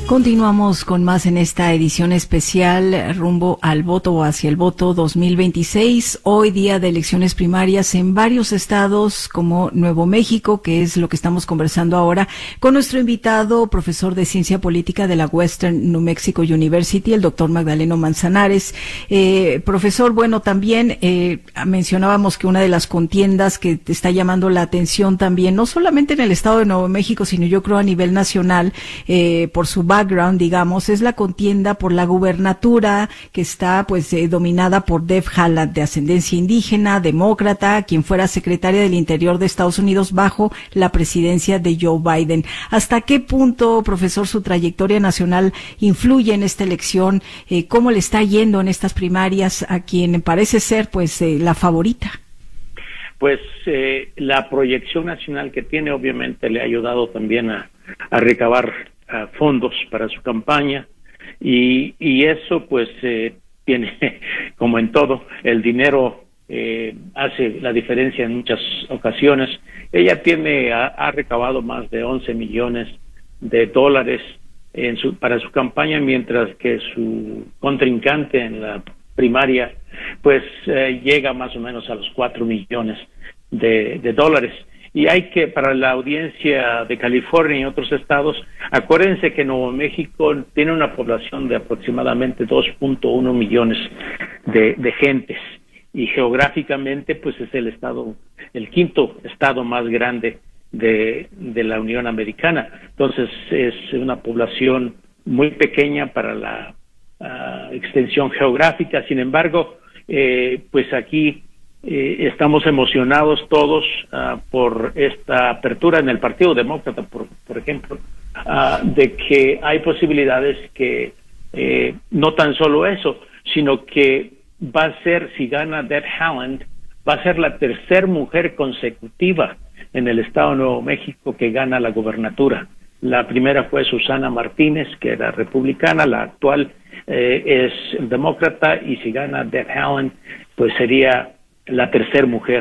Continuamos con más en esta edición especial rumbo al voto o hacia el voto 2026. Hoy día de elecciones primarias en varios estados como Nuevo México, que es lo que estamos conversando ahora con nuestro invitado, profesor de Ciencia Política de la Western New Mexico University, el doctor Magdaleno Manzanares. Profesor, bueno, también mencionábamos que una de las contiendas que te está llamando la atención también, no solamente en el estado de Nuevo México, sino yo creo a nivel nacional, por su background, digamos, es la contienda por la gubernatura que está pues dominada por Deb Haaland, de ascendencia indígena, demócrata, quien fuera secretaria del Interior de Estados Unidos bajo la presidencia de Joe Biden. ¿Hasta qué punto, profesor, su trayectoria nacional influye en esta elección? ¿Cómo le está yendo en estas primarias a quien parece ser pues la favorita? Pues la proyección nacional que tiene obviamente le ha ayudado también a recabar fondos para su campaña y eso pues tiene, como en todo, el dinero hace la diferencia en muchas ocasiones. Ella ha recabado más de 11 millones de dólares para su campaña, mientras que su contrincante en la primaria pues llega más o menos a los 4 millones de dólares. Y para la audiencia de California y otros estados, acuérdense que Nuevo México tiene una población de aproximadamente 2.1 millones de gentes, y geográficamente pues es el quinto estado más grande de la Unión Americana. Entonces es una población muy pequeña para la extensión geográfica. Sin embargo, pues aquí estamos emocionados todos por esta apertura en el Partido Demócrata, por ejemplo, de que hay posibilidades que no tan solo eso, sino que va a ser, si gana Deb Haaland, va a ser la tercera mujer consecutiva en el estado de Nuevo México que gana la gobernatura. La primera fue Susana Martínez, que era republicana, la actual es demócrata, y si gana Deb Haaland, pues sería la tercera mujer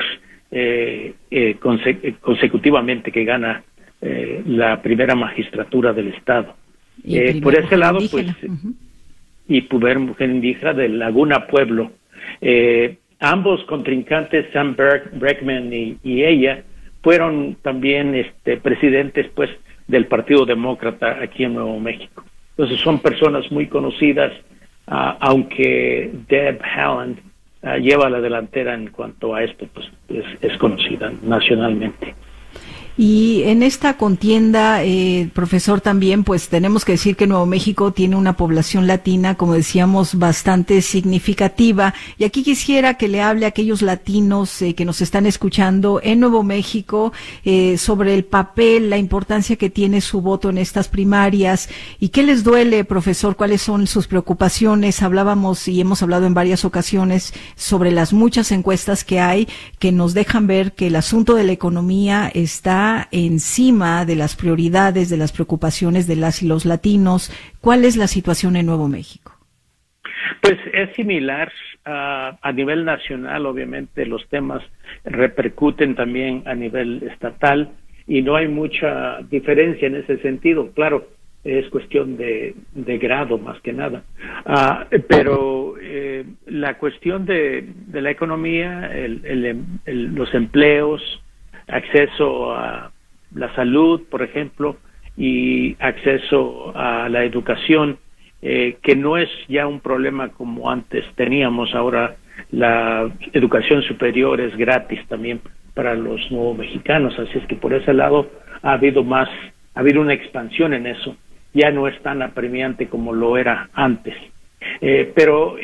consecutivamente que gana la primera magistratura del estado. Por ese lado, indígena, pues, y primera mujer indígena de Laguna Pueblo. Ambos contrincantes, Sam Bregman y ella, fueron también presidentes pues del Partido Demócrata aquí en Nuevo México. Entonces son personas muy conocidas, aunque Deb Haaland lleva la delantera en cuanto a esto, pues es conocida nacionalmente. Y en esta contienda, profesor, también pues tenemos que decir que Nuevo México tiene una población latina, como decíamos, bastante significativa. Y aquí quisiera que le hable a aquellos latinos que nos están escuchando en Nuevo México sobre el papel, la importancia que tiene su voto en estas primarias. ¿Y qué les duele, profesor? ¿Cuáles son sus preocupaciones? Hablábamos y hemos hablado en varias ocasiones sobre las muchas encuestas que hay que nos dejan ver que el asunto de la economía está encima de las prioridades, de las preocupaciones de las y los latinos. ¿Cuál es la situación en Nuevo México? Pues es similar a nivel nacional. Obviamente los temas repercuten también a nivel estatal y no hay mucha diferencia en ese sentido. Claro, es cuestión de grado más que nada. Pero la cuestión de la economía, los empleos, acceso a la salud, por ejemplo, y acceso a la educación, que no es ya un problema como antes teníamos. Ahora la educación superior es gratis también para los nuevo mexicanos, así es que por ese lado ha habido una expansión en eso. Ya no es tan apremiante como lo era antes. Pero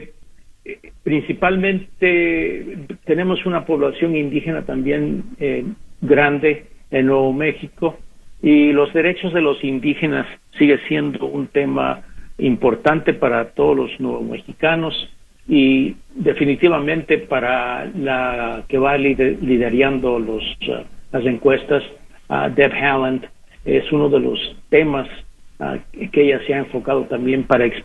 principalmente tenemos una población indígena también grande en Nuevo México, y los derechos de los indígenas sigue siendo un tema importante para todos los nuevos mexicanos, y definitivamente para la que va liderando las encuestas, Deb Haaland, es uno de los temas que ella se ha enfocado también para